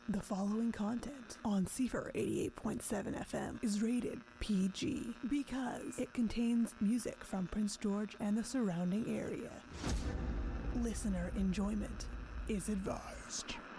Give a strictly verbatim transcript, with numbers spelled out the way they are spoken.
The following content on C F R eighty-eight point seven F M is rated P G because it contains music from Prince George and the surrounding area. Listener enjoyment is advised.